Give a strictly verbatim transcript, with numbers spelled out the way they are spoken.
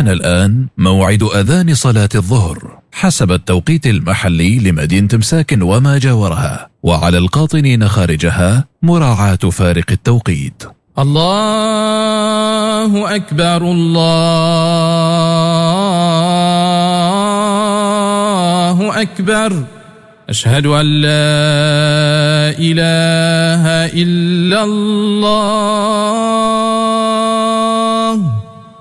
حان الآن موعد أذان صلاة الظهر حسب التوقيت المحلي لمدينة مساكن وما جاورها، وعلى القاطنين خارجها مراعاة فارق التوقيت. الله أكبر الله أكبر، أشهد أن لا إله إلا الله.